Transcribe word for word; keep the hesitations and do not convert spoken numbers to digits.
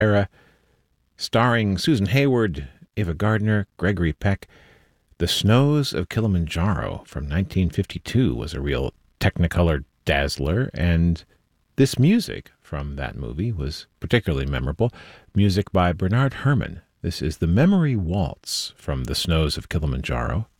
era, starring Susan Hayward, Ava Gardner, Gregory Peck. The Snows of Kilimanjaro from nineteen fifty-two was a real Technicolor dazzler, and this music from that movie was particularly memorable. Music by Bernard Herrmann. This is the Memory Waltz from The Snows of Kilimanjaro.